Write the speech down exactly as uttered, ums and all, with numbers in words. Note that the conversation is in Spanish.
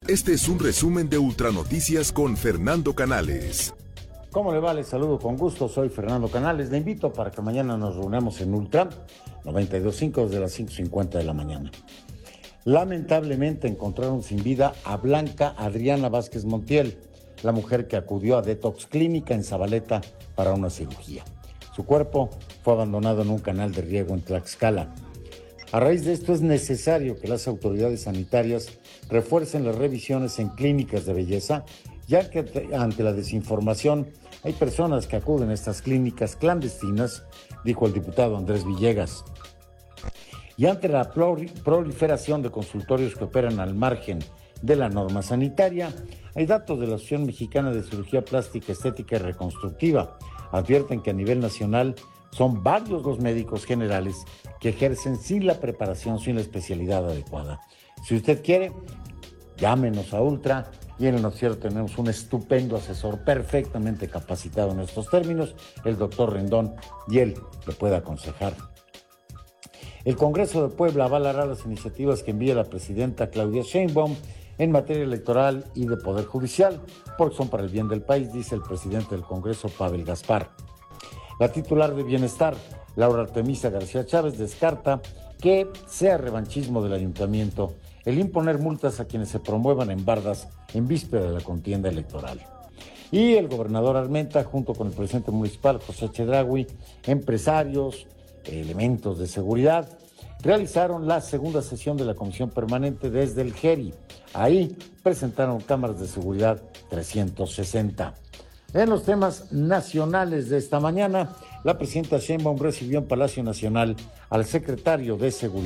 Este es un resumen de Ultranoticias con Fernando Canales. ¿Cómo le va? Les saludo con gusto, soy Fernando Canales. Le invito para que mañana nos reunamos en Ultra noventa y dos punto cinco desde las cinco cincuenta de la mañana. Lamentablemente encontraron sin vida a Blanca Adriana Vázquez Montiel, la mujer que acudió a Detox Clínica en Zabaleta para una cirugía. Su cuerpo fue abandonado en un canal de riego en Tlaxcala. A raíz de esto es necesario que las autoridades sanitarias refuercen las revisiones en clínicas de belleza, ya que ante la desinformación hay personas que acuden a estas clínicas clandestinas, dijo el diputado Andrés Villegas. Y ante la proliferación de consultorios que operan al margen de la norma sanitaria, hay datos de la Asociación Mexicana de Cirugía Plástica, Estética y Reconstructiva. Advierten que a nivel nacional son varios los médicos generales que ejercen sin la preparación, sin la especialidad adecuada. Si usted quiere, llámenos a Ultra y en el noticiero tenemos un estupendo asesor perfectamente capacitado en estos términos, el doctor Rendón, y él le puede aconsejar. El Congreso de Puebla avalará las iniciativas que envía la presidenta Claudia Sheinbaum en materia electoral y de Poder Judicial, porque son para el bien del país, dice el presidente del Congreso, Pavel Gaspar. La titular de Bienestar, Laura Artemisa García Chávez, descarta que sea revanchismo del ayuntamiento el imponer multas a quienes se promuevan en bardas en víspera de la contienda electoral. Y el gobernador Armenta, junto con el presidente municipal, José Chedraui, empresarios, elementos de seguridad, realizaron la segunda sesión de la Comisión Permanente desde el G E R I. Ahí presentaron cámaras de seguridad trescientos sesenta. En los temas nacionales de esta mañana, la presidenta Sheinbaum recibió en Palacio Nacional al secretario de Seguridad